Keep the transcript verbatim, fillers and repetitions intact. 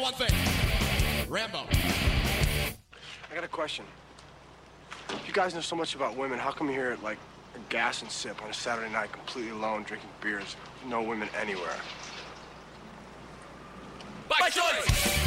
one thing. Rambo. I got a question. If you guys know so much about women, how come you're here at, like, a gas and sip on a Saturday night completely alone, drinking beers, no women anywhere? By choice!